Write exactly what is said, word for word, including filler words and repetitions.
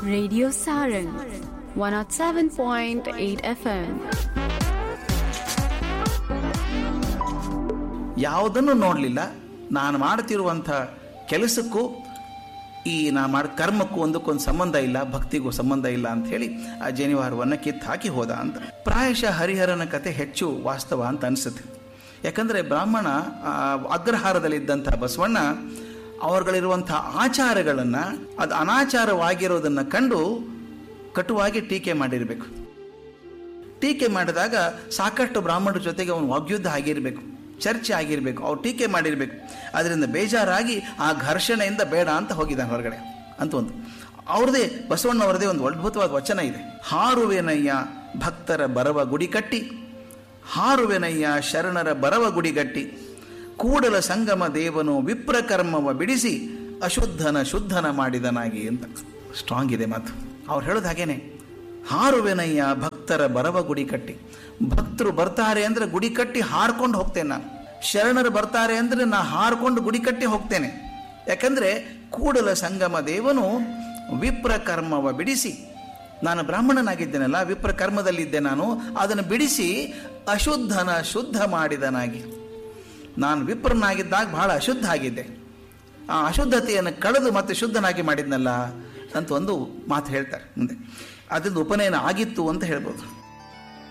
Radio Sarang one oh seven point eight F M. ಯಾವುದನ್ನು ನೋಡಲಿಲ್ಲ, ನಾನು ಮಾಡ್ತಿರುವಂಥ ಕೆಲಸಕ್ಕೂ ಈ ನಾ ಮಾಡಿ ಕರ್ಮಕ್ಕೂ ಒಂದಕ್ಕೊಂದು ಸಂಬಂಧ ಇಲ್ಲ, ಭಕ್ತಿಗೂ ಸಂಬಂಧ ಇಲ್ಲ ಅಂತ ಹೇಳಿ ಆ ಜನಿವಾರವನ್ನು ಕಿತ್ತು ಹಾಕಿ ಹೋದ ಅಂತ. ಪ್ರಾಯಶಃ ಹರಿಹರನ ಕತೆ ಹೆಚ್ಚು ವಾಸ್ತವ ಅಂತ ಅನಿಸುತ್ತೆ. ಯಾಕಂದರೆ ಬ್ರಾಹ್ಮಣ ಅಗ್ರಹಾರದಲ್ಲಿದ್ದಂಥ ಬಸವಣ್ಣ ಅವರುಗಳಿರುವಂಥ ಆಚಾರಗಳನ್ನು, ಅದು ಅನಾಚಾರವಾಗಿರೋದನ್ನು ಕಂಡು ಕಟುವಾಗಿ ಟೀಕೆ ಮಾಡಿರಬೇಕು. ಟೀಕೆ ಮಾಡಿದಾಗ ಸಾಕಷ್ಟು ಬ್ರಾಹ್ಮಣರ ಜೊತೆಗೆ ಅವನು ವಾಗ್ಯುದ್ಧ ಆಗಿರಬೇಕು, ಚರ್ಚೆ ಆಗಿರಬೇಕು, ಅವ್ರು ಟೀಕೆ ಮಾಡಿರಬೇಕು. ಅದರಿಂದ ಬೇಜಾರಾಗಿ ಆ ಘರ್ಷಣೆಯಿಂದ ಬೇಡ ಅಂತ ಹೋಗಿದ್ದಾನೆ ಹೊರಗಡೆ ಅಂತ ಒಂದು ಅವ್ರದೇ ಬಸವಣ್ಣವ್ರದೇ ಒಂದು ಅದ್ಭುತವಾದ ವಚನ ಇದೆ. ಹಾರುವೆನಯ್ಯ ಭಕ್ತರ ಬರವ ಗುಡಿ ಕಟ್ಟಿ, ಹಾರುವೆನಯ್ಯ ಶರಣರ ಬರವ ಗುಡಿಗಟ್ಟಿ, ಕೂಡಲ ಸಂಗಮ ದೇವನು ವಿಪ್ರಕರ್ಮವ ಬಿಡಿಸಿ ಅಶುದ್ಧನ ಶುದ್ಧನ ಮಾಡಿದನಾಗಿ ಅಂತ. ಸ್ಟ್ರಾಂಗ್ ಇದೆ ಮಾತು. ಅವ್ರು ಹೇಳೋದು ಹಾಗೇನೆ, ಹಾರುವೆನಯ್ಯ ಭಕ್ತರ ಬರವ ಗುಡಿ ಕಟ್ಟಿ. ಭಕ್ತರು ಬರ್ತಾರೆ ಅಂದರೆ ಗುಡಿ ಕಟ್ಟಿ ಹಾರ್ಕೊಂಡು ಹೋಗ್ತೇನೆ ನಾನು. ಶರಣರು ಬರ್ತಾರೆ ಅಂದರೆ ನಾ ಹಾರ್ಕೊಂಡು ಗುಡಿ ಕಟ್ಟಿ ಹೋಗ್ತೇನೆ. ಯಾಕಂದರೆ ಕೂಡಲ ಸಂಗಮ ದೇವನು ವಿಪ್ರಕರ್ಮವ ಬಿಡಿಸಿ, ನಾನು ಬ್ರಾಹ್ಮಣನಾಗಿದ್ದೇನಲ್ಲ, ವಿಪ್ರಕರ್ಮದಲ್ಲಿದ್ದೆ ನಾನು, ಅದನ್ನು ಬಿಡಿಸಿ ಅಶುದ್ಧನ ಶುದ್ಧ ಮಾಡಿದನಾಗಿ. ನಾನು ವಿಪ್ರನಾಗಿದ್ದಾಗ ಬಹಳ ಅಶುದ್ಧ ಆಗಿದ್ದೆ, ಆ ಅಶುದ್ಧತೆಯನ್ನು ಕಳೆದು ಮತ್ತೆ ಶುದ್ಧನಾಗಿ ಮಾಡಿದ್ನಲ್ಲ ಅಂತ ಒಂದು ಮಾತು ಹೇಳ್ತಾರೆ ಮುಂದೆ. ಅದರಿಂದ ಉಪನಯನ ಆಗಿತ್ತು ಅಂತ ಹೇಳ್ಬೋದು.